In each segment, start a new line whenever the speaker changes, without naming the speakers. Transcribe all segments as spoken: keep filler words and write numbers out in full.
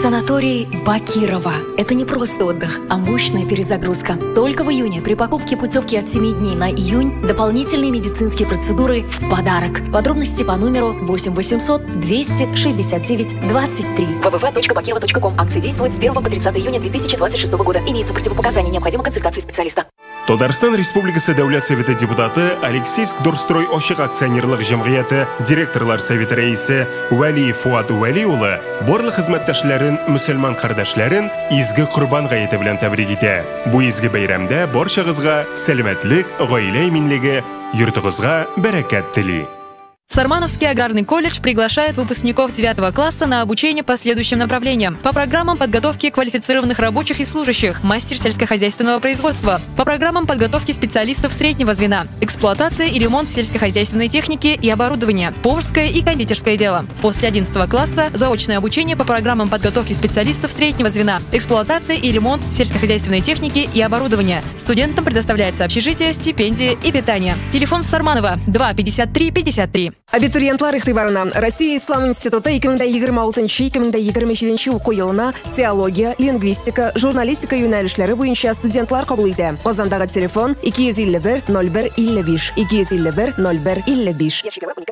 Санаторий Бакирова. Это не просто отдых, а мощная перезагрузка. Только в июне при покупке путевки от семи дней на июнь дополнительные медицинские процедуры в подарок. Подробности по номеру восемь восемьсот двести шестьдесят девять двадцать три. вэ вэ вэ точка бакирова точка ком. Акции действуют с первого по тридцатое июня две тысячи двадцать шестого года. Имеются противопоказания. Необходима консультация специалиста.
Татарстан Республикасы Дәүләт Советы депутаты Алексейск Дорстрой Ошык акционерлык җәмгыяте директорлар советы рәисе Вәли Фуат Вәли улы барлык хезмәттәшләрен, мөселман кардәшләрен изге Корбан гаете белән тәбрик итә. Бу изге бәйрәмдә барчагызга сәламәтлек, гаилә иминлеге, йортыгызга бәрәкәт тели.
Сармановский аграрный колледж приглашает выпускников девятого класса на обучение по следующим направлениям. По программам подготовки квалифицированных рабочих и служащих, мастер сельскохозяйственного производства. По программам подготовки специалистов среднего звена, эксплуатация и ремонт сельскохозяйственной техники и оборудования, поварское и кондитерское дело. После одиннадцатого класса заочное обучение по программам подготовки специалистов среднего звена, эксплуатация и ремонт сельскохозяйственной техники и оборудования. Студентам предоставляется общежитие, стипендии и питание. Телефон Сарманова два пятьдесят три пятьдесят три.
Абитуриентлар игътибарына Россия Ислам институты ике мең дә егерме алтынчы - ике мең дә егерме җиденче уку елына теология, лингвистика, журналистика юнәлешләре буенча студентлар кабул итә. Казандагы телефон ике йөз илле бер ноль бер илле биш, ике йөз илле бер ноль бер илле биш.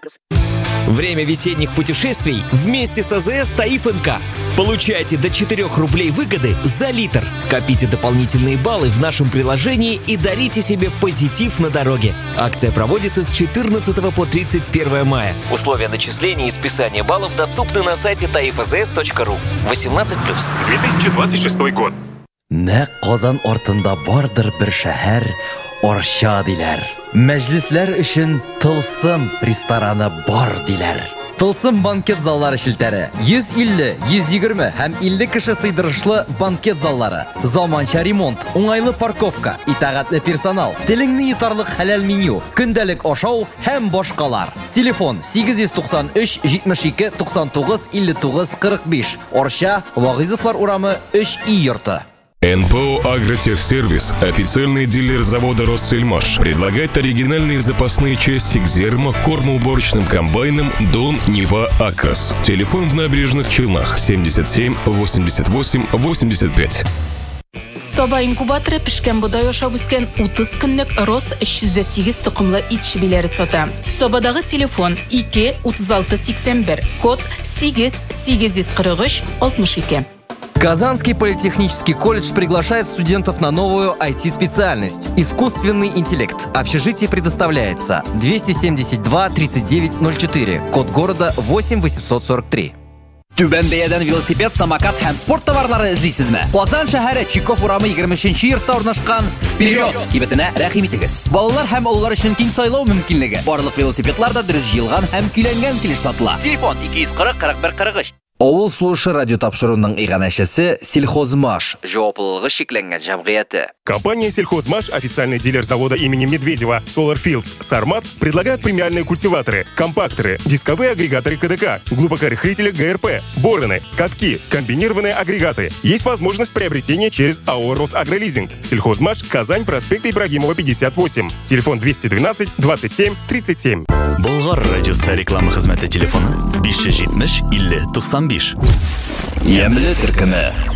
Время весенних путешествий вместе с АЗС Таиф эн ка. Получайте до четырёх рублей выгоды за литр. Копите дополнительные баллы в нашем приложении и дарите себе позитив на дороге. Акция проводится с четырнадцатого по тридцать первое мая. Условия начисления и списания баллов доступны на сайте таиф а зэ эс точка ру. восемнадцать плюс.
две тысячи двадцать шестой год.
Нәкъ Казан артында бардыр бер шәһәр, Арча диләр. Мәҗлесләр өчен тылсым рестораны бар диләр. Тылсым банкет заллары шелтәре. йөз илле, йөз егерме һәм илле кеше сыйдырышлы банкет заллары. Заманча ремонт, уңайлы парковка, итәгатьле персонал, телеңне йотарлык хәләл меню, көндәлек ашау һәм башкалар. Телефон сигез йөз туксан өч җитмеш ике туксан тугыз илле тугыз кырык биш. Арча, Вагызовлар урамы өч и йорты.
эн пэ о «Агротехсервис», официальный дилер завода «Россельмаш», предлагает оригинальные запасные части к зерно, кормоуборочным комбайнам «Дон», «Нива», «Акрос». Телефон в Набережных Челнах семьдесят семь восемьдесят восемь восемьдесят пять.
Соба инкубаторы пешкән бодай ашап үскән утыз көнлек Рос өч йөз сигез токымлы ит шибиләре сата. Собадагы телефон ике утыз алты сиксән бер, код сигез сигез йөз кырык өч алтмыш ике.
Казанский политехнический колледж приглашает студентов на новую ай ти-специальность – искусственный интеллект. Общежитие предоставляется двести семьдесят два тридцать девять ноль четыре, код города восемь восемьсот сорок три.
Түбән бәядән велосипед, самокат һәм спорт товарлары эзлисезме? Казан шәһәре Чиков урамы егерме өченче йортта урнашкан «Вперед!» кибетенә рәхим итегез. Балалар һәм олылар өчен киң сайлау мөмкинлеге. Барлык велосипедлар да дөрес җыелган һәм көйләнгән килеш сатыла. Телефон ике йөз кырык кырык бер кырык өч.
Авыл сулышы радио тапшыруның иганәчесе Сельхозмаш, җаваплылыгы шикләнгән җәмгыяте.
Компания Сельхозмаш, официальный дилер завода имени Медведева Solar Fields Сармат, предлагает премиальные культиваторы, компакторы, дисковые агрегаторы ка дэ ка, глубокорыхлители гэ эр пэ, бороны, катки, комбинированные агрегаты. Есть возможность приобретения через АО «Росагролизинг». Сельхозмаш, Казань, проспект Ибрагимова, пятьдесят восемь. Телефон двести двенадцать двадцать семь тридцать семь.
Болгар радиосы реклама хезмәте телефоны биш йөз җитмеш илле туксан биш.
Ямлы төркеме.